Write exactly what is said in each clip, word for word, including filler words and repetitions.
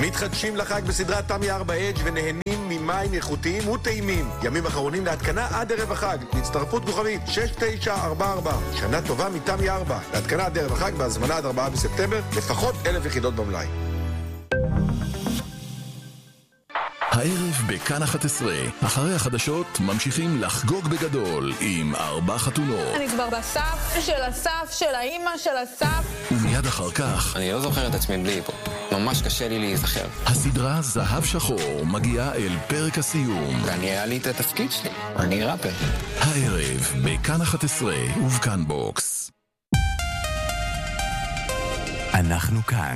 מתחדשים לחג בסדרת תמי ארבע אדג' ונהנים ממים איכותיים וטעימים. ימים אחרונים להתקנה עד ערב החג. להצטרפות כוכבית שש תשע ארבע ארבע. שנה טובה מתמי ארבע. להתקנה עד ערב החג בהזמנה עד ארבעה בספטמבר. לפחות אלף יחידות במלאי. הערב בכאן אחת עשרה, אחרי החדשות ממשיכים לחגוג בגדול עם ארבע חתונות. אני כבר בסף של הסף של האימא של הסף. ומיד אחר כך... אני לא זוכר את עצמי בלי פה. ממש קשה לי להיזכר. הסדרה זהב שחור מגיעה אל פרק הסיום. ואני היה לי את התפקיד שלי. אני ראפר. הערב בכאן אחת עשרה ובכאן בוקס. אנחנו כאן.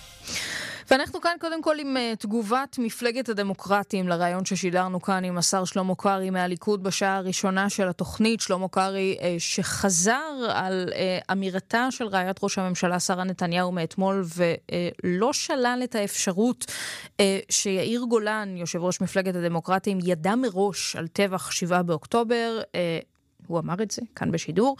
ואנחנו כאן קודם כל עם uh, תגובת מפלגת הדמוקרטים לרעיון ששידרנו כאן עם השר שלמה קרעי מהליכוד בשעה הראשונה של התוכנית. שלמה קרעי uh, שחזר על uh, אמירתה של רעיית ראש הממשלה שרה נתניהו מאתמול ולא uh, שלל את האפשרות uh, שיאיר גולן, יושב ראש מפלגת הדמוקרטים, ידע מראש על טבח שבעה באוקטובר. uh, הוא אמר את זה כאן בשידור,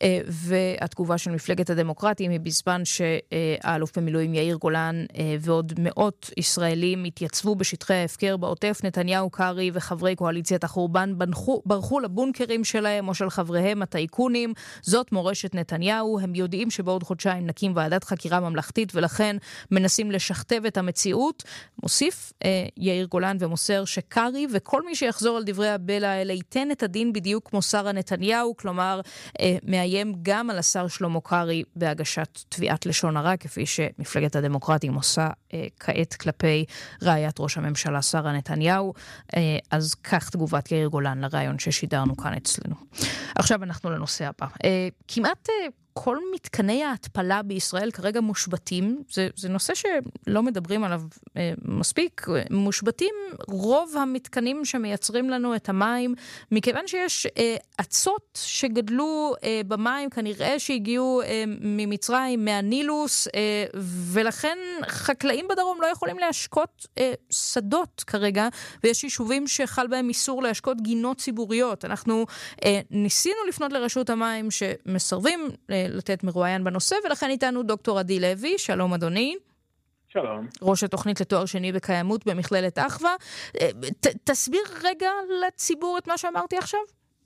והתגובה של מפלגת הדמוקרטים היא בזמן שהאלוף במילואים יאיר גולן ועוד מאות ישראלים התייצבו בשטחי ההפקר בעוטף. נתניהו, קרעי וחברי קואליציית החורבן ברחו, ברחו לבונקרים שלהם או של חבריהם הטייקונים. זאת מורשת נתניהו. הם יודעים שבעוד חודשיים נקים ועדת חקירה ממלכתית ולכן מנסים לשכתב את המציאות. מוסיף יאיר גולן ומוסר שקרעי וכל מי שיחזור על דברי הבלע האלה ייתן את הדין בדיוק כמו שר הנתניהו. נתניהו, כלומר, אה, מאיים גם על השר שלמה קרעי בהגשת תביעת לשון הרע, כפי שמפלגת הדמוקרטים עושה אה, כעת כלפי רעיית ראש הממשלה שרה נתניהו. אה, אז כך תגובת יאיר גולן לרעיון ששידרנו כאן אצלנו. עכשיו אנחנו לנושא הבא. אה, כמעט אה, כל מתקני ההתפלה בישראל כרגע מושבתים, זה, זה נושא שלא מדברים עליו אה, מספיק, מושבתים רוב המתקנים שמייצרים לנו את המים, מכיוון שיש אה, עצות שגדלו אה, במים, כנראה שהגיעו אה, ממצרים, מהנילוס, אה, ולכן חקלאים בדרום לא יכולים להשקות אה, שדות כרגע, ויש יישובים שחל בהם איסור להשקות גינות ציבוריות. אנחנו אה, ניסינו לפנות לרשות המים שמסרבים אה, לתת מרואיין בנושא, ולכן איתנו דוקטור עדי לוי. שלום אדוני. שלום. ראש התוכנית לתואר שני בקיימות במכללת אחווה. ת, תסביר רגע לציבור את מה שאמרתי עכשיו.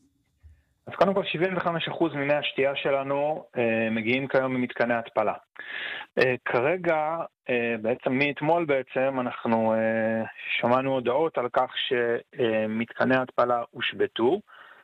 אז קודם כל שבעים וחמישה אחוז ממי השתייה שלנו אה, מגיעים כיום ממתקני התפלה. אה, כרגע, אה, בעצם מאתמול בעצם, אנחנו אה, שמענו הודעות על כך שמתקני התפלה הושבתו,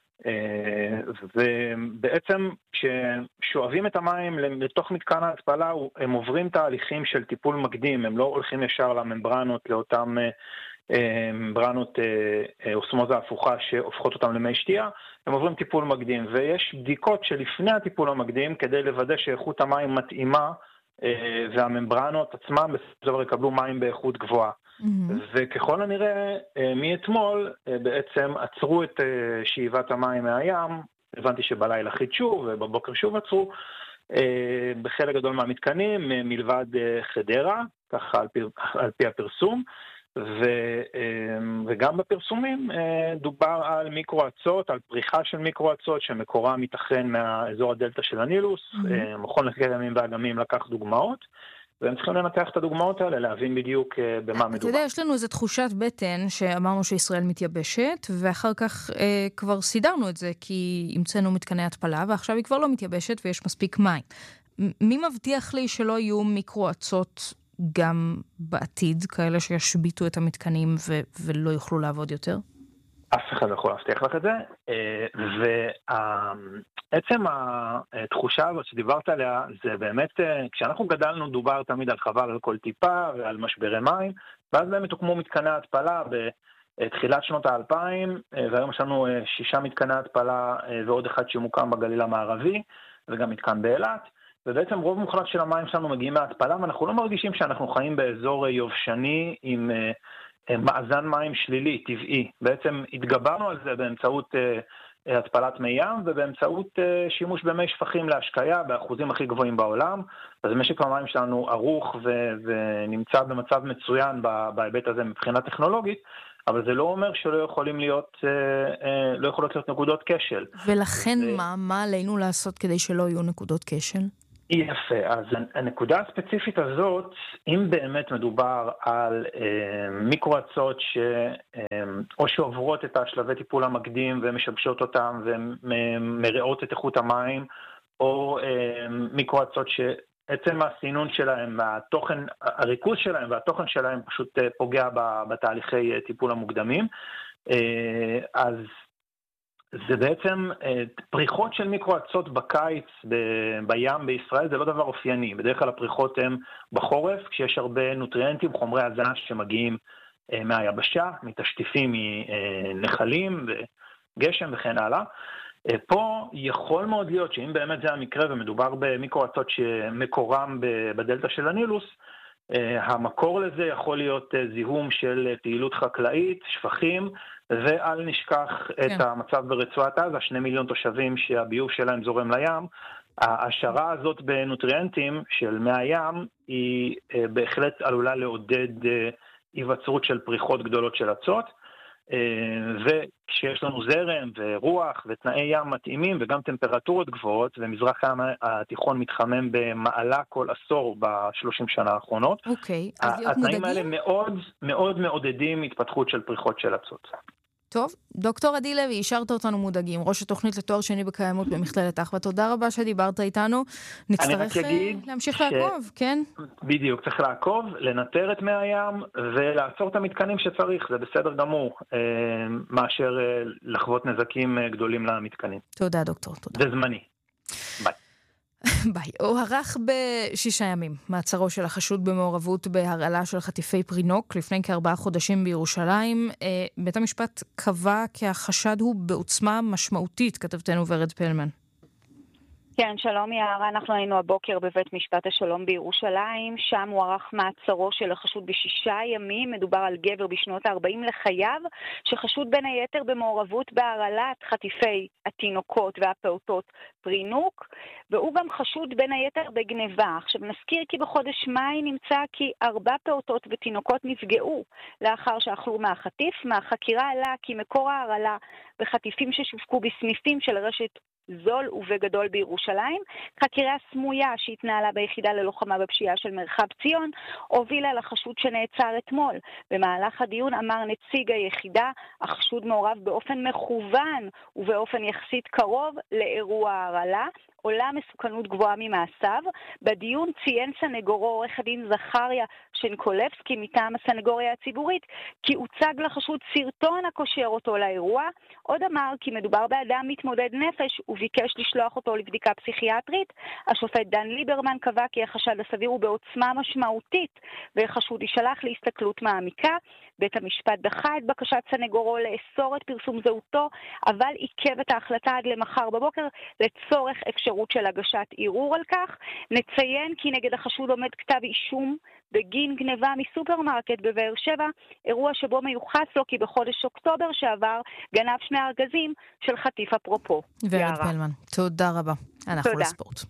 ובעצם כששואבים את המים לתוך מתקן ההתפלה הם עוברים תהליכים של טיפול מקדים, הם לא הולכים ישר לממברנות, לאותם ממברנות אוסמוזה הפוכה שהופכות אותם למי שתייה, הם עוברים טיפול מקדים, ויש בדיקות שלפני הטיפול המקדים כדי לוודא שאיכות המים מתאימה והממברנות עצמם בסופו יקבלו מים באיכות גבוהה. Mm-hmm. וככל הנראה מאתמול בעצם עצרו את שאיבת המים מהים, הבנתי שבלילה חידשו ובבוקר שוב עצרו בחלק גדול מהמתקנים מלבד חדרה, ככה על פי, על פי הפרסום, ו, וגם בפרסומים דובר על מיקרואצות, על פריחה של מיקרואצות שמקורה מתכן מהאזור הדלטה של הנילוס. Mm-hmm. מכון לחקר ימים ואגמים לקח דוגמאות, והם צריכים לנתח את הדוגמאות האלה, להבין בדיוק במה מדובר. אתה יודע, יש לנו איזו תחושת בטן שאמרנו שישראל מתייבשת, ואחר כך אה, כבר סידרנו את זה, כי המצאנו מתקני התפלה, ועכשיו היא כבר לא מתייבשת ויש מספיק מים. מי מבטיח לי שלא יהיו מיקרואצות גם בעתיד, כאלה שישביטו את המתקנים ו- ולא יוכלו לעבוד יותר? אף אחד לא יכול להבטיח לך את זה, ועצם התחושה הזאת שדיברת עליה, זה באמת, כשאנחנו גדלנו דובר תמיד על חבל על כל טיפה ועל משברי מים, ואז באמת הוקמו מתקני התפלה בתחילת שנות האלפיים, והיום יש לנו שישה מתקני התפלה ועוד אחד שמוקם בגליל המערבי, וגם מתקן באילת, ובעצם רוב מוחלט של המים שלנו מגיעים מההתפלה, ואנחנו לא מרגישים שאנחנו חיים באזור יובשני עם מאזן מים שלילי, טבעי. בעצם התגברנו על זה באמצעות uh, התפלת מי ים, ובאמצעות uh, שימוש במי שפכים להשקיה, באחוזים הכי גבוהים בעולם. אז משק המים שלנו ערוך ו- ונמצא במצב מצוין בהיבט הזה מבחינה טכנולוגית, אבל זה לא אומר שלא יכולים להיות, uh, uh, לא יכולות להיות נקודות כשל. ולכן ו- מה, מה עלינו לעשות כדי שלא יהיו נקודות כשל? יפה, אז הנקודה הספציפית הזאת, אם באמת מדובר על אה, מיקרואצות ש, אה, או שעוברות את השלבי טיפול המקדים ומשבשות אותם ומראות את איכות המים, או אה, מיקרואצות שעצם הסינון שלהם, והתוכן, הריכוז שלהם והתוכן שלהם פשוט אה, פוגע בתהליכי אה, טיפול המוקדמים, אה, אז זה בעצם פריחות של מיקרואצות בקיץ ב- בים בישראל, זה לא דבר אופייני. בדרך כלל הפריחות הן בחורף, כשיש הרבה נוטריאנטים, חומרי הזנה שמגיעים מהיבשה, מתשטיפים, מנחלים וגשם וכן הלאה. פה יכול מאוד להיות שאם באמת זה המקרה ומדובר במיקרואצות שמקורם בדלטה של הנילוס, המקור לזה יכול להיות זיהום של פעילות חקלאית, שפכים, ואל נשכח כן. את המצב ברצועת עזה, שני מיליון תושבים שהביוב שלהם זורם לים. ההשערה הזאת בנוטריאנטים של מי הים היא בהחלט עלולה לעודד היווצרות של פריחות גדולות של אצות, וכשיש לנו זרם ורוח ותנאי ים מתאימים וגם טמפרטורות גבוהות, ומזרח הים התיכון מתחמם במעלה כל עשור בשלושים שנה האחרונות, אוקיי, אז להיות התנאים מודאגים? האלה מאוד מאוד מעודדים התפתחות של פריחות של אצות. טוב, דוקטור עדי לוי, השארת אותנו מודאגים, ראש התוכנית לתואר שני בקיימות במכללת אחווה. תודה רבה שדיברת איתנו. נצטרך להמשיך ש... לעקוב, כן? בדיוק, צריך לעקוב, לנטר את מי הים ולעצור את המתקנים שצריך, זה בסדר גמור, מאשר לחוות נזקים גדולים למתקנים. תודה דוקטור, תודה. זה זמני. ביי. ביי. הוא ערך בשישה ימים מעצרו של החשוד במעורבות בהרעלה של חטיפי פרינוק לפני כארבעה חודשים בירושלים. בית המשפט קבע כי החשד הוא בעוצמה משמעותית, כתבתנו ורד פלמן. כן, שלום יערה, אנחנו היינו הבוקר בבית משפט השלום בירושלים, שם הוא ערך מעצרו של החשוד בשישה ימים, מדובר על גבר בשנות ה-ארבעים לחייו, שחשוד בין היתר במעורבות בהרעלת חטיפי התינוקות והפעוטות פרינוק, והוא גם חשוד בין היתר בגניבה. עכשיו נזכיר כי בחודש מאי נמצא כי ארבע פעוטות ותינוקות נפגעו לאחר שאכלו מהחטיף. מהחקירה עלה כי מקור ההרעלה בחטיפים ששווקו בסניפים של רשת זול ובגדול בירושלים. חקירה סמויה שהתנהלה ביחידה ללוחמה בפשיעה של מרחב ציון הובילה לחשוד שנעצר אתמול. במהלך הדיון אמר נציג היחידה, החשוד מעורב באופן מכוון ובאופן יחסית קרוב לאירוע ההרעלה, עולה מסוכנות גבוהה ממעשיו. בדיון ציין סנגורו עורך הדין זכריה שנקולבסקי מטעם הסנגוריה הציבורית כי הוצג לחשוד סרטון הקושר אותו לאירוע. עוד אמר כי מדובר באדם מתמודד נפש וביקש לשלוח אותו לבדיקה פסיכיאטרית. השופט דן ליברמן קבע כי החשד הסביר הוא בעוצמה משמעותית והחשוד יישלח להסתכלות מעמיקה. בית המשפט דחה את בקשת סנגורו לאסור את פרסום זהותו, אבל עיכב את ההחלטה עד למחר בבוקר לצורך אפשרות של הגשת ערעור על כך. נציין כי נגד החשוד עומד כתב אישום בגין גניבה מסופרמרקט בבאר שבע, אירוע שבו מיוחס לו כי בחודש אוקטובר שעבר גנב שני ארגזים של חטיף אפרופו. ורד פלמן, תודה רבה. אנחנו תודה. לספורט.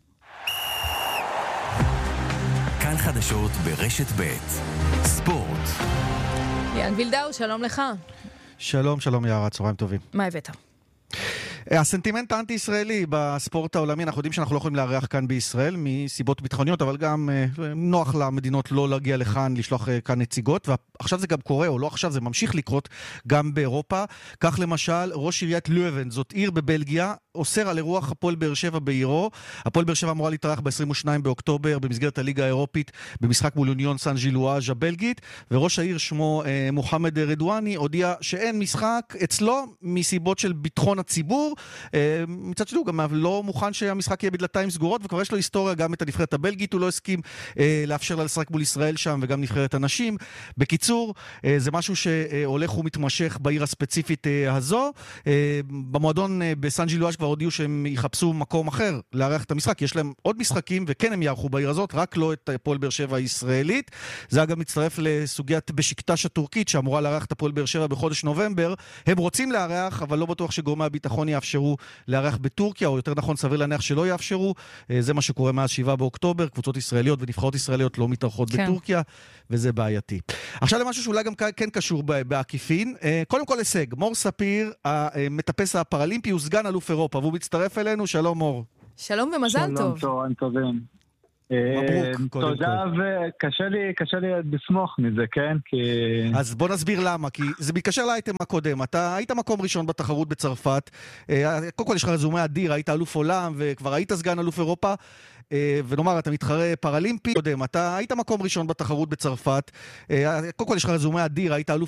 כאן חדשות ברשת ב' ספורט. יאן וילדאו, שלום לך. שלום, שלום יערה, צהריים טובים. מה הבאת? הסנטימנט האנטי-ישראלי בספורט העולמי, אנחנו יודעים שאנחנו לא יכולים לארח כאן בישראל מסיבות ביטחוניות, אבל גם נוח למדינות לא להגיע לכאן, לשלוח כאן נציגות, ועכשיו זה גם קורה, או לא עכשיו, זה ממשיך לקרות גם באירופה. כך למשל, ראש עיריית לובן, זאת עיר בבלגיה, אוסר על אירוח הפועל באר שבע בעירו. הפועל באר שבע אמורה להתארח ב-עשרים ושניים באוקטובר במסגרת הליגה האירופית במשחק מול אוניון סן ז'ילואז' הבלגית, וראש העיר שמו אה, מוחמד רדואני הודיע שאין משחק אצלו מסיבות של ביטחון הציבור. אה, מצד שני הוא גם לא מוכן שהמשחק יהיה בדלתיים סגורות, וכבר יש לו היסטוריה גם את הנבחרת הבלגית, הוא לא הסכים אה, לאפשר לה לשחק מול ישראל שם וגם נבחרת הנשים. בקיצור, אה, זה משהו שהולך ומתמשך בעיר הספציפית אה, הזו. אה, במועדון אה, בסן ז'ילואז' כבר הודיעו שהם יחפשו מקום אחר לארח את המשחק. יש להם עוד משחקים וכן הם יערכו בעיר הזאת, רק לא את הפועל באר שבע הישראלית. זה אגב מצטרף לסוגיית בשיקטש הטורקית שאמורה לארח את הפועל באר שבע בחודש נובמבר. הם רוצים לארח, אבל לא בטוח שגורמי הביטחון יאפשרו לארח בטורקיה, או יותר נכון סביר להניח שלא יאפשרו. זה מה שקורה מאז שבעה באוקטובר, קבוצות ישראליות ונבחרות ישראליות לא מתארחות כן. בטורקיה, וזה בעייתי. עכשיו למשהו שאולי גם כן קשור בעקיפין. קודם כל הישג, מור ספיר, המטפס הפראלימפי, הוא סגן אלוף אירופה, והוא מצטרף אלינו. שלום מור. שלום ומזל שלום, טוב. צהריים טובים. מברוק, קודם תודה, וקשה לי, קשה לי לסמוך מזה, כן? כי... אז בוא נסביר למה, כי זה מתקשר לאייטם הקודם. אתה היית מקום ראשון בתחרות בצרפת, קודם כל יש לך רזומה אדיר, היית אלוף עולם וכבר היית סגן אלוף אירופה, ונאמר, אתה מתחרה פרלימפי קודם, אתה היית מקום ראשון בתחרות בצרפת, קודם כל יש לך רזומה אדיר, היית אלוף